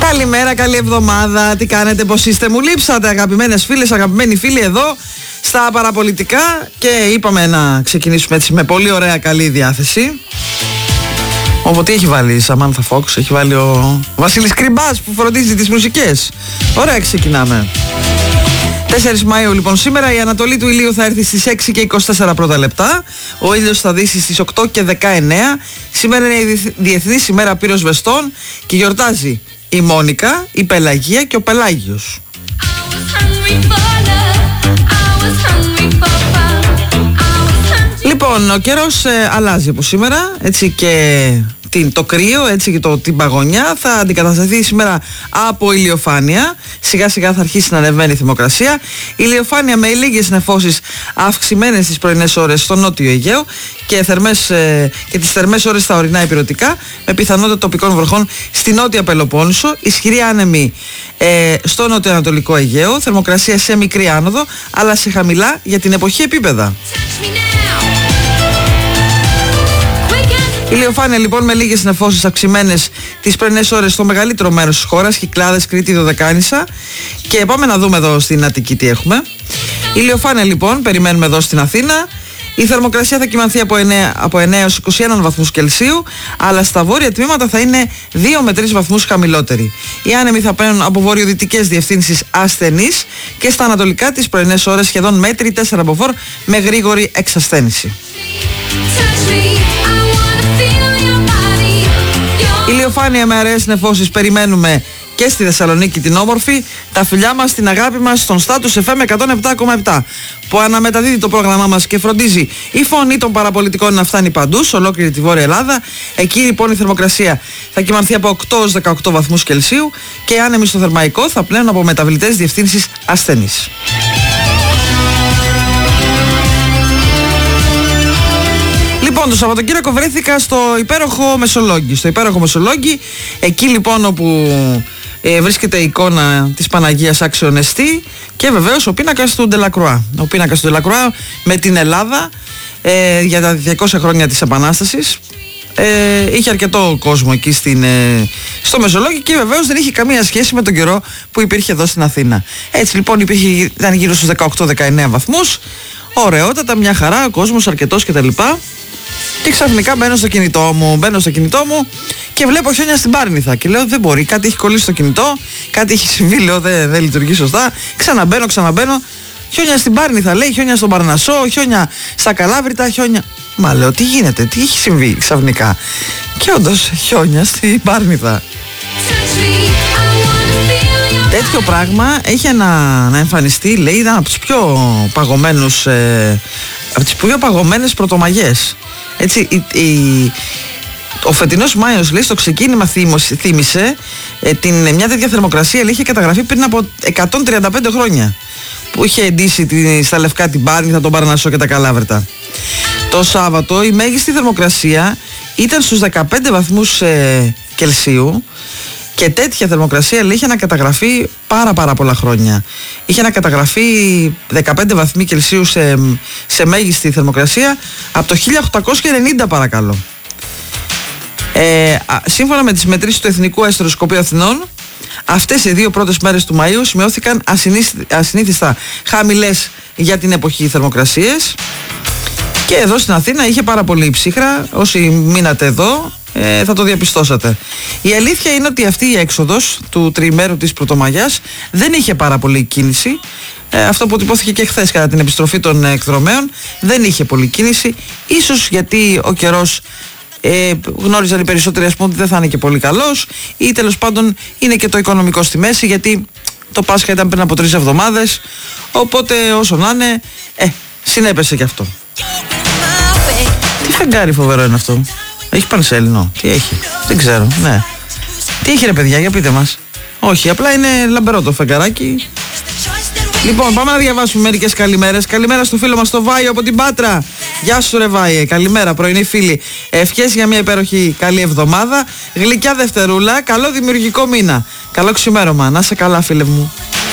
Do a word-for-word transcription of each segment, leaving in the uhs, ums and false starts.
Καλημέρα, καλή εβδομάδα. Τι κάνετε, πώς είστε? Μου λείψατε, αγαπημένες φίλες, αγαπημένοι φίλοι, εδώ στα παραπολιτικά. Και είπαμε να ξεκινήσουμε έτσι με πολύ ωραία, καλή διάθεση. Οπότε τι έχει βάλει η Σαμάνθα Φόξ? Έχει βάλει ο Βασίλης Κρυμπάς που φροντίζει τις μουσικές. Ωραία, ξεκινάμε. τέσσερις Μαΐου λοιπόν σήμερα. Η ανατολή του ηλίου θα έρθει στις έξι και είκοσι τέσσερα πρώτα λεπτά. Ο ήλιος θα δύσει στις οκτώ και δεκαεννέα. Σήμερα είναι η Διεθνής ημέρα πυροσβεστών και γιορτάζει η Μόνικα, η Πελαγία και ο Πελάγιος. Λοιπόν, ο καιρός ε, αλλάζει από σήμερα, έτσι, και την, το κρύο, έτσι, και το, την παγωνιά θα αντικατασταθεί σήμερα από ηλιοφάνεια. Σιγά σιγά θα αρχίσει να ανεβαίνει η θερμοκρασία. Ηλιοφάνεια με λίγες νεφώσεις αυξημένες τις πρωινές ώρες στο νότιο Αιγαίο και, θερμές, ε, και τις θερμές ώρες στα ορεινά ηπειρωτικά, με πιθανότητα τοπικών βροχών στη νότια Πελοπόννησο. Ισχυρή άνεμη ε, στο νοτιοανατολικό Αιγαίο. Θερμοκρασία σε μικρή άνοδο, αλλά σε χαμηλά για την εποχή επίπεδα. Ηλιοφάνεια λοιπόν με λίγες νεφώσεις αυξημένες τις πρωινές ώρες στο μεγαλύτερο μέρος της χώρας, Κυκλάδες, Κρήτη, Δωδεκάνησα. Και πάμε να δούμε εδώ στην Αττική τι έχουμε. Ηλιοφάνεια λοιπόν περιμένουμε εδώ στην Αθήνα. Η θερμοκρασία θα κυμανθεί από εννέα, από εννέα έως είκοσι ένα βαθμούς Κελσίου, αλλά στα βόρεια τμήματα θα είναι δύο με τρεις βαθμούς χαμηλότερη. Οι άνεμοι θα παίρνουν από βορειοδυτικές διευθύνσεις ασθενείς και στα ανατολικά τις πρωινές ώρες σχεδόν μέτρη τέσσερα μποφόρ με γρήγορη εξασθένηση. Ηλιοφάνεια με αραιές νεφώσεις περιμένουμε και στη Θεσσαλονίκη την όμορφη. Τα φιλιά μας, την αγάπη μας στον Status εφ εμ εκατόν επτά κόμμα επτά που αναμεταδίδει το πρόγραμμά μας και φροντίζει η φωνή των παραπολιτικών να φτάνει παντού σε ολόκληρη τη Βόρεια Ελλάδα. Εκεί λοιπόν η θερμοκρασία θα κυμανθεί από οκτώ έως δεκαοκτώ βαθμούς Κελσίου και οι άνεμοι στο Θερμαϊκό θα πλέουν από μεταβλητές διευθύνσεις ασθενείς. Λοιπόν, το Σαββατοκύριακο βρέθηκα στο υπέροχο Μεσολόγγι. Στο υπέροχο Μεσολόγγι, εκεί λοιπόν όπου ε, βρίσκεται η εικόνα της Παναγίας Άξιον Εστί και βεβαίως ο πίνακας του Ντελακρουά. Ο πίνακας του Ντελακρουά με την Ελλάδα ε, για τα διακόσια χρόνια της Επανάστασης. Ε, είχε αρκετό κόσμο εκεί στην, ε, στο Μεσολόγγι και βεβαίως δεν είχε καμία σχέση με τον καιρό που υπήρχε εδώ στην Αθήνα. Έτσι λοιπόν υπήρχε, ήταν γύρω στους δεκαοκτώ δεκαεννέα βαθμούς. Ωραιότατα, μια χαρά, ο κόσμος αρκετός κτλ. Και ξαφνικά μπαίνω στο κινητό μου, μπαίνω στο κινητό μου και βλέπω χιόνια στην Πάρνηθα. Και λέω δεν μπορεί, κάτι έχει κολλήσει στο κινητό, κάτι έχει συμβεί, λέω δεν, δεν λειτουργεί σωστά. Ξαναμπαίνω, ξαναμπαίνω. Χιόνια στην Πάρνηθα, λέει, χιόνια στον Παρνασσό, χιόνια στα Καλάβρητα, χιόνια. Μα λέω τι γίνεται, τι έχει συμβεί ξαφνικά. Και όντως χιόνια στην Πάρνηθα. Τέτοιο πράγμα έχει να, να εμφανιστεί, λέει, ήταν από τους πιο παγωμένους, ε, από τις πιο παγωμένες πρωτομαγιές. Έτσι, η, η, ο φετινός Μάιος, λέει, στο ξεκίνημα θύμωσε, θύμισε ε, την, μια τέτοια θερμοκρασία, λέει, είχε καταγραφεί πριν από εκατόν τριάντα πέντε χρόνια που είχε εντύσει τη, στα Λευκά την Πάρνηθα, τον Παρνασσό και τα Καλάβρητα. Το Σάββατο η μέγιστη θερμοκρασία ήταν στους δεκαπέντε βαθμούς ε, Κελσίου. Και τέτοια θερμοκρασία, λέει, είχε να καταγραφεί πάρα πάρα πολλά χρόνια. Είχε να καταγραφεί δεκαπέντε βαθμοί Κελσίου σε, σε μέγιστη θερμοκρασία από το χίλια οκτακόσια ενενήντα, παρακαλώ. Ε, σύμφωνα με τις μετρήσεις του Εθνικού Αστεροσκοπείου Αθηνών, αυτές οι δύο πρώτες μέρες του Μαΐου σημειώθηκαν ασυνήθιστα χαμηλές για την εποχή θερμοκρασίες. Και εδώ στην Αθήνα είχε πάρα πολύ ψύχρα. Όσοι μείνατε εδώ ε, θα το διαπιστώσατε. Η αλήθεια είναι ότι αυτή η έξοδος του τριημέρου της Πρωτομαγιάς δεν είχε πάρα πολύ κίνηση. Ε, αυτό που τυπώθηκε και χθες κατά την επιστροφή των εκδρομέων, δεν είχε πολύ κίνηση. Ίσως γιατί ο καιρός ε, γνώριζαν οι περισσότεροι, ας πούμε, ότι δεν θα είναι και πολύ καλός, ή τέλος πάντων είναι και το οικονομικό στη μέση, γιατί το Πάσχα ήταν πριν από τρεις εβδομάδες. Οπότε όσο να είναι, ε, συνέπεσε και αυτό. Τι φεγγάρι φοβερό είναι αυτό. Έχει πανσέλινο. Τι έχει? Δεν ξέρω. Ναι. Τι έχει, ρε παιδιά, για πείτε μας. Όχι, απλά είναι λαμπερό το φεγγαράκι. Λοιπόν, πάμε να διαβάσουμε μερικές καλημέρες. Καλημέρα στο φίλο μας το Βάιο από την Πάτρα. Γεια σου, ρε Βάιε. Καλημέρα, πρωινή φίλη. Ευχές για μια υπέροχη καλή εβδομάδα. Γλυκιά Δευτερούλα. Καλό δημιουργικό μήνα. Καλό ξημέρωμα. Να σε καλά, φίλε μου.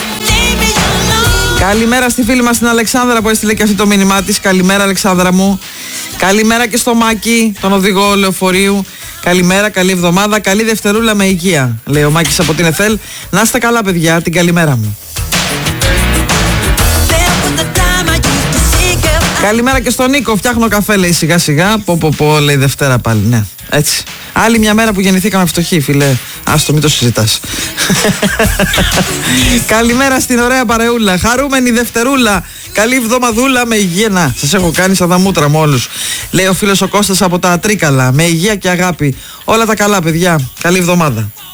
Καλημέρα στη φίλη μας την Αλεξάνδρα που έστειλε και αυτή το μήνυμά της. Καλημέρα, Αλεξάνδρα μου. Καλημέρα και στο Μάκη, τον οδηγό λεωφορείου. Καλημέρα, καλή εβδομάδα, καλή Δευτερούλα με υγεία, λέει ο Μάκης από την ΕΘΕΛ. Να είστε καλά, παιδιά, την καλημέρα μου. Καλημέρα και στον Νίκο. Φτιάχνω καφέ, λέει σιγά σιγά. Πω πω πω, λέει Δευτέρα πάλι. Ναι, έτσι. Άλλη μια μέρα που γεννηθήκαμε φτωχοί, φίλε. Άστο, μην το συζητάς. Καλημέρα στην ωραία παρεούλα. Χαρούμενη Δευτερούλα. Καλή εβδομαδούλα με υγεία. Να, σας έχω κάνει σαν τα μούτρα μου όλους. Λέει ο φίλος ο Κώστας από τα Τρίκαλα. Με υγεία και αγάπη. Όλα τα καλά, παιδιά. Καλή εβδομάδα.